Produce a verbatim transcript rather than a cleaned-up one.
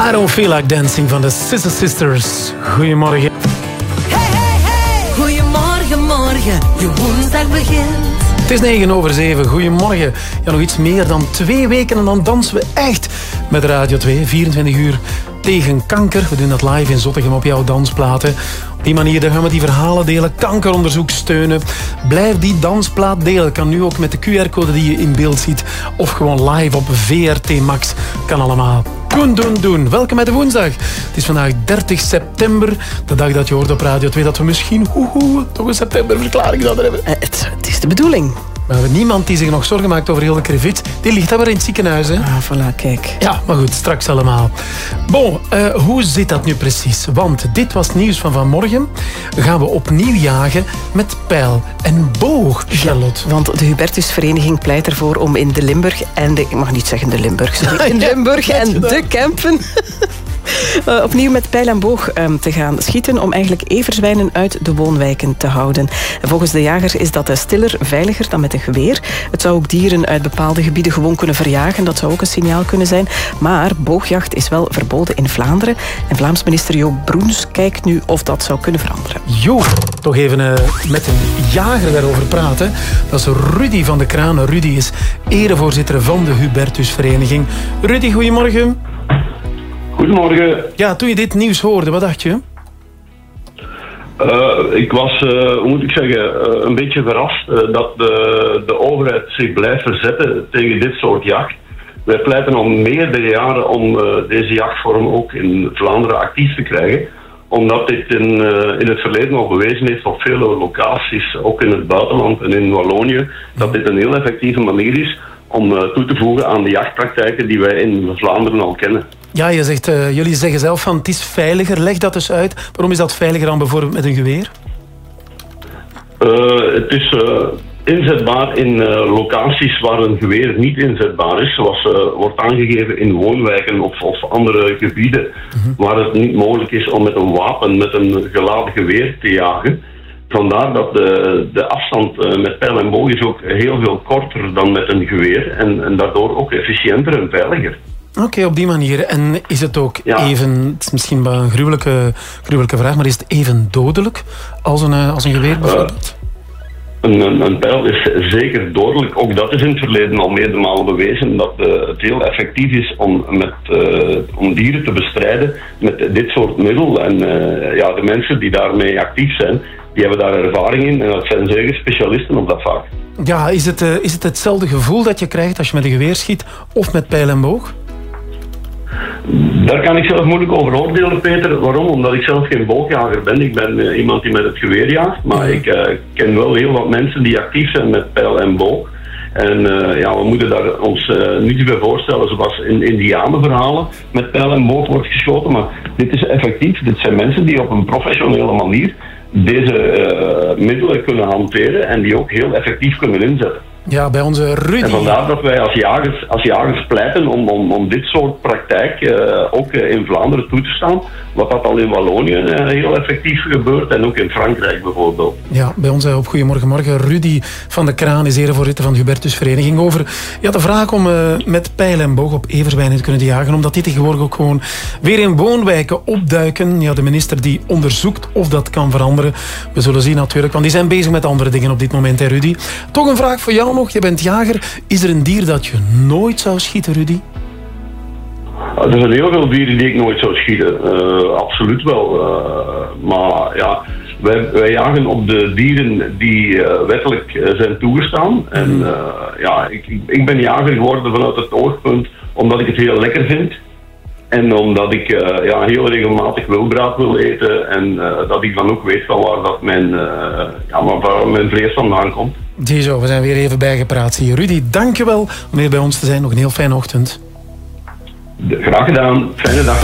I Don't Feel Like Dancing van de Sister Sisters. Goedemorgen. Hey, hey, hey. Goedemorgen, morgen. Je woensdag begint. Het is negen over zeven. Goedemorgen. Ja, nog iets meer dan twee weken en dan dansen we echt met Radio twee. vierentwintig uur tegen kanker. We doen dat live in Zottegem op jouw dansplaten. Op die manier dan gaan we die verhalen delen, kankeronderzoek steunen. Blijf die dansplaat delen. Kan nu ook met de Q R-code die je in beeld ziet. Of gewoon live op V R T Max. Kan allemaal. Doen, doen, doen. Welkom bij de woensdag. Het is vandaag dertig september. De dag dat je hoort op Radio twee dat we misschien hoe, hoe, toch een septemberverklaring zouden hebben. Uh, het, het is de bedoeling. We hebben niemand die zich nog zorgen maakt over Hilde Krevits. Die ligt daar maar in het ziekenhuis. Hè? Ah, voilà, kijk. Ja, maar goed, straks allemaal. Bon, uh, hoe zit dat nu precies? Want dit was het nieuws van vanmorgen. Gaan we opnieuw jagen met pijl en boog, Charlotte. Ja, want de Hubertusvereniging pleit ervoor om in de Limburg en de... Ik mag niet zeggen de Limburg, sorry. In Ja, Limburg en de Kempen... Uh, opnieuw met pijl en boog um, te gaan schieten om eigenlijk everzwijnen uit de woonwijken te houden. En volgens de jagers is dat uh, stiller, veiliger dan met een geweer. Het zou ook dieren uit bepaalde gebieden gewoon kunnen verjagen. Dat zou ook een signaal kunnen zijn. Maar boogjacht is wel verboden in Vlaanderen. En Vlaams minister Joop Broens kijkt nu of dat zou kunnen veranderen. Jo, toch even uh, met een jager daarover praten. Dat is Rudy van de Kraan. Rudy is erevoorzitter van de Hubertusvereniging. Rudy, goedemorgen. Goedemorgen. Ja, toen je dit nieuws hoorde, wat dacht je? Uh, ik was, uh, hoe moet ik zeggen, uh, een beetje verrast uh, dat de, de overheid zich blijft verzetten tegen dit soort jacht. Wij pleiten al meerdere jaren om uh, deze jachtvorm ook in Vlaanderen actief te krijgen. Omdat dit in, uh, in het verleden al bewezen heeft op vele locaties, ook in het buitenland en in Wallonië, dat dit een heel effectieve manier is om uh, toe te voegen aan de jachtpraktijken die wij in Vlaanderen al kennen. Ja, je zegt, uh, jullie zeggen zelf van het is veiliger. Leg dat dus uit. Waarom is dat veiliger dan bijvoorbeeld met een geweer? Uh, het is uh, inzetbaar in uh, locaties waar een geweer niet inzetbaar is. Zoals uh, wordt aangegeven in woonwijken of, of andere gebieden. Mm-hmm. Waar het niet mogelijk is om met een wapen, met een geladen geweer te jagen. Vandaar dat de, de afstand uh, met pijl en boog is ook heel veel korter dan met een geweer. En, en daardoor ook efficiënter en veiliger. Oké, okay, op die manier. En is het ook ja. even, het is misschien wel een gruwelijke, gruwelijke vraag, maar is het even dodelijk als een, als een geweer bijvoorbeeld? Uh, een, een, een pijl is zeker dodelijk. Ook dat is in het verleden al meerdere malen bewezen, dat uh, het heel effectief is om, met, uh, om dieren te bestrijden met dit soort middel. En uh, ja, de mensen die daarmee actief zijn, die hebben daar ervaring in en dat zijn zeker specialisten op dat vak. Ja, is het, uh, is het hetzelfde gevoel dat je krijgt als je met een geweer schiet of met pijl en boog? Daar kan ik zelf moeilijk over oordelen, Peter. Waarom? Omdat ik zelf geen boogjager ben. Ik ben uh, iemand die met het geweer jaagt. Maar ik uh, ken wel heel wat mensen die actief zijn met pijl en boog. En uh, ja, we moeten daar ons uh, niet bij voorstellen zoals in indianenverhalen met pijl en boog wordt geschoten. Maar dit is effectief. Dit zijn mensen die op een professionele manier deze uh, middelen kunnen hanteren en die ook heel effectief kunnen inzetten. Ja, bij onze Rudy. En vandaar dat wij als jagers, als jagers pleiten om, om, om dit soort praktijk uh, ook uh, in Vlaanderen toe te staan. Wat dat al in Wallonië uh, heel effectief gebeurt en ook in Frankrijk bijvoorbeeld. Ja, bij ons uh, op Goedemorgen Morgen. Rudy van de Kraan is erevoorzitter van de Hubertusvereniging over ja, de vraag om uh, met pijl en boog op everzwijnen te kunnen jagen. Omdat die tegenwoordig ook gewoon weer in woonwijken opduiken. Ja, de minister die onderzoekt of dat kan veranderen. We zullen zien natuurlijk, want die zijn bezig met andere dingen op dit moment, hè, Rudy. Toch een vraag voor jou nog. Je bent jager. Is er een dier dat je nooit zou schieten, Rudy? Er zijn heel veel dieren die ik nooit zou schieten. Uh, absoluut wel. Uh, maar ja, wij, wij jagen op de dieren die uh, wettelijk uh, zijn toegestaan. Mm. En uh, ja, ik, ik ben jager geworden vanuit het oogpunt omdat ik het heel lekker vind. En omdat ik uh, ja, heel regelmatig wilbraad wil eten. En uh, dat ik dan ook weet van waar, dat mijn, uh, ja, waar mijn vlees vandaan komt. Ziezo, we zijn weer even bijgepraat hier. Rudy, dankjewel om weer bij ons te zijn. Nog een heel fijne ochtend. Graag gedaan. Fijne dag.